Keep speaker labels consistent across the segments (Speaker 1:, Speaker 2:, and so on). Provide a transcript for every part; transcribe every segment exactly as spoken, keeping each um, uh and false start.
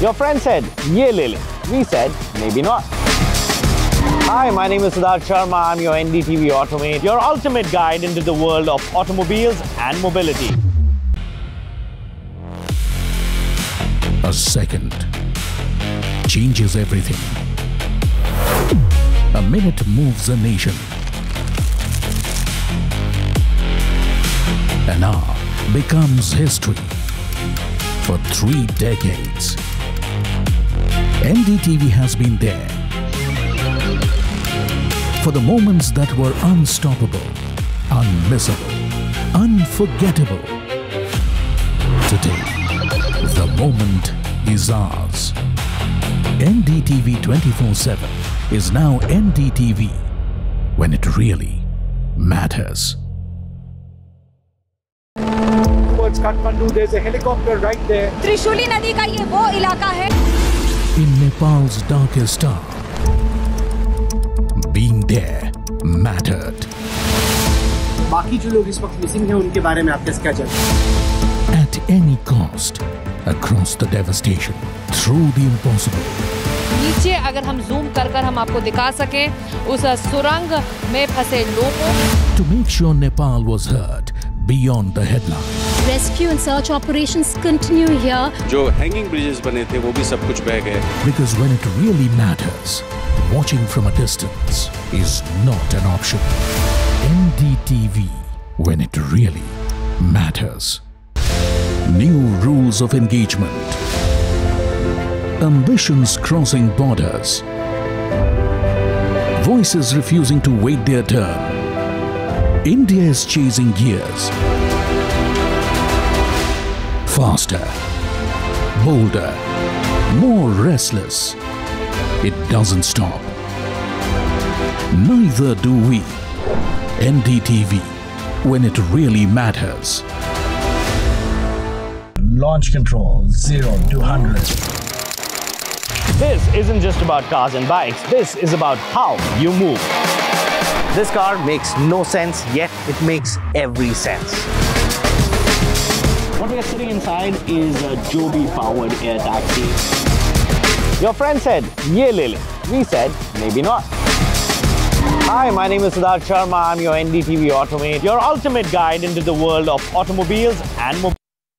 Speaker 1: Your friend said, ye le le. We said, maybe not. Hi, my name is Siddharth Sharma. I'm your N D T V Automate, your ultimate guide into the world of automobiles and mobility.
Speaker 2: A second changes everything. A minute moves a nation. An hour becomes history. For three decades, N D T V has been there for the moments that were unstoppable, unmissable, unforgettable. Today, the moment is ours. N D T V twenty-four seven is now N D T V when it really matters.
Speaker 3: Towards Kathmandu, there's a helicopter right there.
Speaker 4: Trishuli नदी का ये वो इलाका है.
Speaker 2: In Nepal's darkest hour, being there mattered.
Speaker 3: बाकी जो लोग इस वक्त मिसिंग हैं उनके बारे में आपका क्या जज?
Speaker 2: At any cost, across the devastation, through the impossible.
Speaker 5: नीचे अगर हम जूम कर कर हम आपको दिखा सकें उस सुरंग में फंसे लोगों.
Speaker 2: To make sure Nepal was heard beyond the headlines.
Speaker 6: Rescue and search operations continue here.
Speaker 7: जो hanging bridges बने थे वो भी सब कुछ बह गए.
Speaker 2: Because when it really matters, watching from a distance is not an option. N D T V when it really matters. New rules of engagement. Ambitions crossing borders. Voices refusing to wait their turn. India is chasing gears. Faster, bolder, more restless. It doesn't stop. Neither do we. N D T V, when it really matters.
Speaker 8: Launch control, zero to one hundred.
Speaker 1: This isn't just about cars and bikes. This is about how you move. This car makes no sense, yet it makes every sense. What we are sitting inside is a Joby-powered air taxi. Your friend said, ye le le. We said, maybe not. Hi, my name is Siddharth Sharma. I'm your N D T V Automate, your ultimate guide into the world of automobiles and mobility.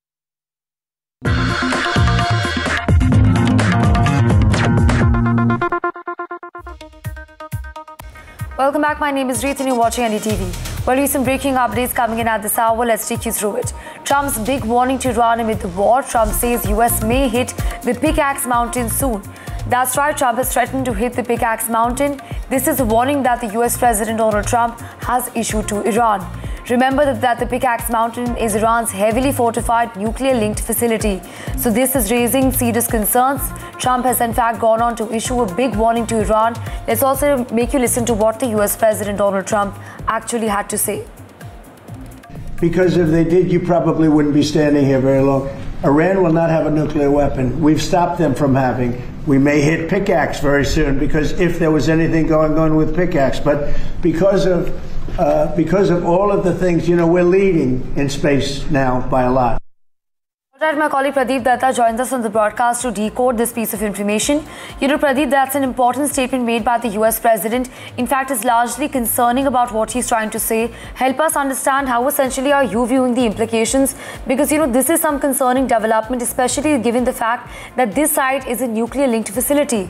Speaker 4: Welcome back. My name is Reet and you're watching N D T V. Well, recent breaking updates coming in at this hour. Let's take you through it. Trump's big warning to Iran amid the war. Trump says U S may hit the Pickaxe Mountain soon. That's right, Trump has threatened to hit the Pickaxe Mountain. This is a warning that the U S President Donald Trump has issued to Iran. Remember that, that the Pickaxe Mountain is Iran's heavily fortified nuclear-linked facility. So this is raising serious concerns. Trump has in fact gone on to issue a big warning to Iran. Let's also make you listen to what the U S President Donald Trump actually had to say.
Speaker 8: Because if they did, you probably wouldn't be standing here very long. Iran will not have a nuclear weapon. We've stopped them from having. We may hit Pickaxe very soon, because if there was anything going on with Pickaxe, but because of uh, because of all of the things, you know, we're leading in space now by a lot.
Speaker 4: All right, my colleague Pradeep Datta joins us on the broadcast to decode this piece of information. You know, Pradeep, that's an important statement made by the U S President. In fact, it's largely concerning about what he's trying to say. Help us understand how essentially are you viewing the implications? Because, you know, this is some concerning development, especially given the fact that this site is a nuclear-linked facility.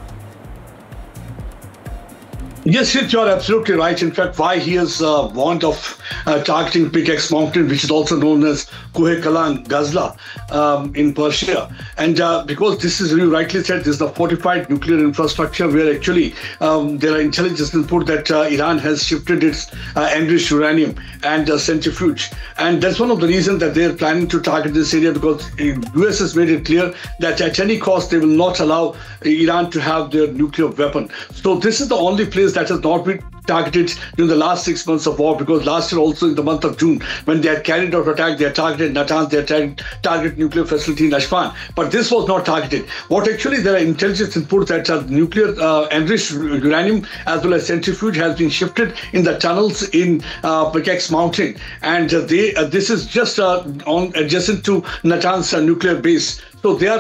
Speaker 9: Yes, you're absolutely right. In fact, why he has uh, warned of uh, targeting Pickaxe Mountain, which is also known as Kuhe Kalan Ghazla um, in Persia. And uh, because this is, you rightly said, this is the fortified nuclear infrastructure where actually um, there are intelligence report that uh, Iran has shifted its uh, enriched uranium and uh, centrifuge. And that's one of the reasons that they're planning to target this area, because the U S has made it clear that at any cost they will not allow Iran to have their nuclear weapon. So this is the only place that has not been targeted during the last six months of war, because last year also in the month of June, when they had carried out attack, they had targeted Natanz, they had targeted target nuclear facility in Ashfan. But this was not targeted. What actually there are intelligence inputs that uh, nuclear uh, enriched uranium as well as centrifuge has been shifted in the tunnels in uh, Pickaxe Mountain, and uh, they uh, this is just uh, on adjacent to Natanz uh, nuclear base. So they are